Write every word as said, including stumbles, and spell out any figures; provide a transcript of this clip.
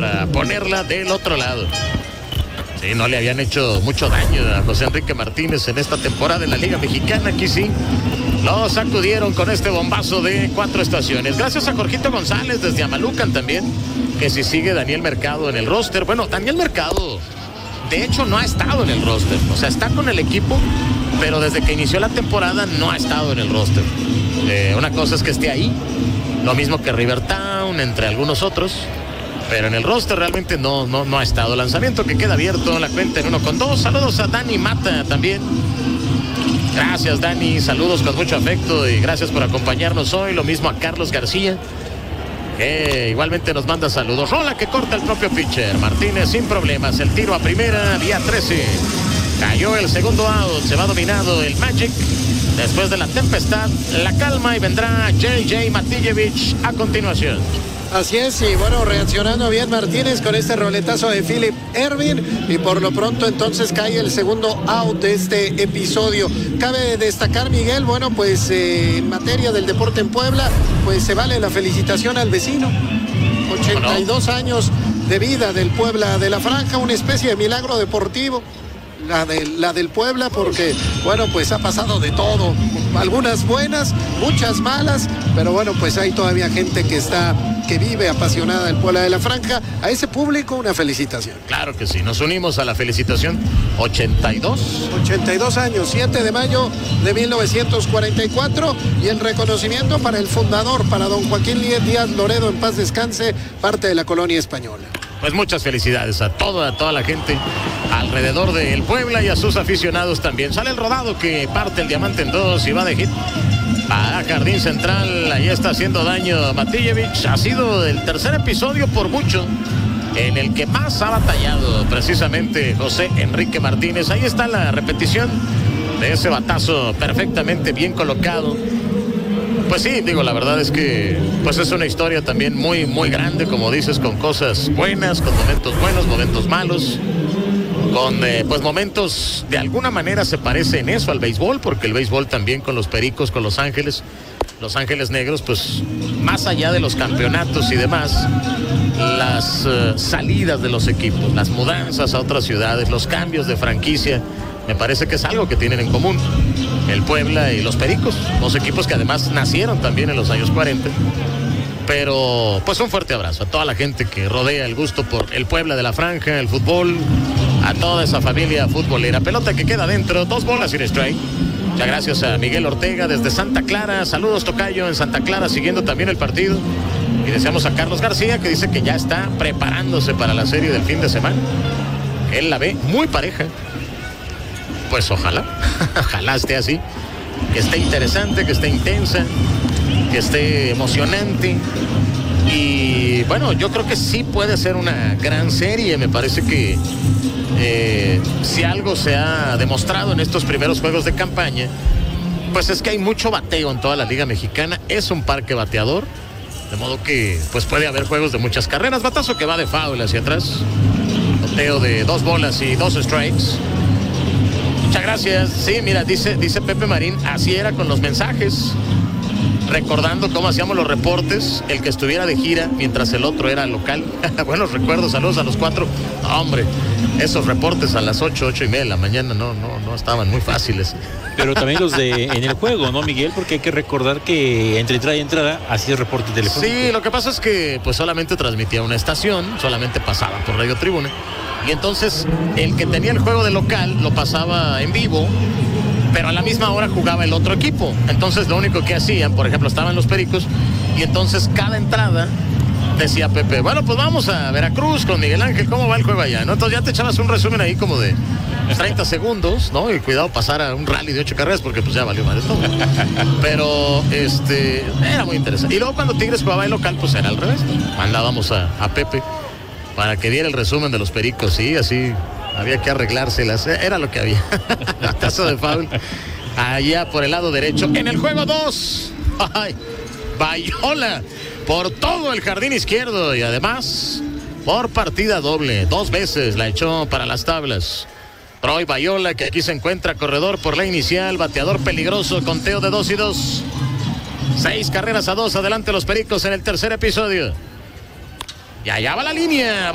para ponerla del otro lado. Sí, no le habían hecho mucho daño a José Enrique Martínez en esta temporada en la Liga Mexicana. Aquí sí lo sacudieron con este bombazo de cuatro estaciones. Gracias a Jorgito González desde Amalucan también, que si sigue Daniel Mercado en el roster. Bueno, Daniel Mercado, de hecho, no ha estado en el roster. O sea, está con el equipo, pero desde que inició la temporada no ha estado en el roster. Eh, una cosa es que esté ahí, lo mismo que Rivertown, entre algunos otros. Pero en el roster realmente no, no, no ha estado. Lanzamiento que queda abierto, la cuenta en uno con dos. Saludos a Dani Mata también. Gracias, Dani. Saludos con mucho afecto y gracias por acompañarnos hoy. Lo mismo a Carlos García, que igualmente nos manda saludos. Rola que corta el propio pitcher. Martínez sin problemas. El tiro a primera, vía trece. Cayó el segundo out. Se va dominado el Magic. Después de la tempestad, la calma y vendrá J J Matijevich a continuación. Así es, y bueno, reaccionando bien Martínez con este roletazo de Philip Ervin, y por lo pronto entonces cae el segundo out de este episodio. Cabe destacar, Miguel, bueno, pues eh, en materia del deporte en Puebla, pues se vale la felicitación al vecino. ochenta y dos años de vida del Puebla de la Franja, una especie de milagro deportivo. La, de, la del Puebla, porque bueno, pues ha pasado de todo, algunas buenas, muchas malas, pero bueno, pues hay todavía gente que está, que vive apasionada del Puebla de la Franja. A ese público una felicitación. Claro que sí, nos unimos a la felicitación. ochenta y dos ochenta y dos años, siete de mayo de mil novecientos cuarenta y cuatro, y el reconocimiento para el fundador, para don Joaquín Díaz Loredo, en paz descanse, parte de la colonia española. Pues muchas felicidades a toda, a toda la gente alrededor del Puebla y a sus aficionados también. Sale el rodado que parte el diamante en dos y va de hit para Jardín Central. Ahí está haciendo daño Matijevich. Ha sido el tercer episodio por mucho en el que más ha batallado precisamente José Enrique Martínez. Ahí está la repetición de ese batazo perfectamente bien colocado. Pues sí, digo, la verdad es que pues es una historia también muy, muy grande, como dices, con cosas buenas, con momentos buenos, momentos malos, con eh, pues momentos de alguna manera se parece en eso al béisbol, porque el béisbol también con los Pericos, con Los Ángeles, Los Ángeles Negros, pues más allá de los campeonatos y demás, las uh, salidas de los equipos, las mudanzas a otras ciudades, los cambios de franquicia, me parece que es algo que tienen en común el Puebla y los Pericos, dos equipos que además nacieron también en los años cuarenta. Pero pues un fuerte abrazo a toda la gente que rodea el gusto por el Puebla de la Franja, el fútbol, a toda esa familia futbolera. Pelota que queda dentro, dos bolas sin strike. Muchas gracias a Miguel Ortega desde Santa Clara. Saludos, tocayo, en Santa Clara, siguiendo también el partido. Y deseamos a Carlos García, que dice que ya está preparándose para la serie del fin de semana. Él la ve muy pareja. Pues ojalá, ojalá esté así, que esté interesante, que esté intensa, que esté emocionante. Y bueno, yo creo que sí puede ser una gran serie. Me parece que eh, si algo se ha demostrado en estos primeros juegos de campaña, pues es que hay mucho bateo en toda la Liga Mexicana. Es un parque bateador, de modo que pues puede haber juegos de muchas carreras. Batazo que va de foul hacia atrás, bateo de dos bolas y dos strikes. Muchas gracias. Sí, mira, dice, dice Pepe Marín, así era con los mensajes, recordando cómo hacíamos los reportes, el que estuviera de gira mientras el otro era local. Buenos recuerdos, saludos a los cuatro. No, hombre, esos reportes a las ocho, ocho y media de la mañana no, no, no estaban muy fáciles. Pero también los de en el juego, ¿no, Miguel? Porque hay que recordar que entre entrada y entrada hacía reporte telefónico. Sí, lo que pasa es que pues solamente transmitía una estación, solamente pasaba por Radio Tribuna. Y entonces el que tenía el juego de local lo pasaba en vivo, pero a la misma hora jugaba el otro equipo. Entonces lo único que hacían, por ejemplo, estaban los Pericos, y entonces cada entrada decía Pepe, bueno, pues vamos a Veracruz con Miguel Ángel, ¿cómo va el juego allá? ¿No? Entonces ya te echabas un resumen ahí como de treinta segundos, ¿no? Y cuidado pasar a un rally de ocho carreras porque pues ya valió mal de todo. Pero este era muy interesante. Y luego cuando Tigres jugaba el local, pues era al revés. Mandábamos a, a Pepe para que diera el resumen de los Pericos, sí, así había que arreglárselas, era lo que había. Tazo de foul allá por el lado derecho. En el juego dos, ay, Bayola por todo el jardín izquierdo y además por partida doble, dos veces la echó para las tablas. Troy Bayola, que aquí se encuentra corredor por la inicial, bateador peligroso, conteo de dos y dos. Seis carreras a dos, adelante los Pericos en el tercer episodio. Y allá va la línea.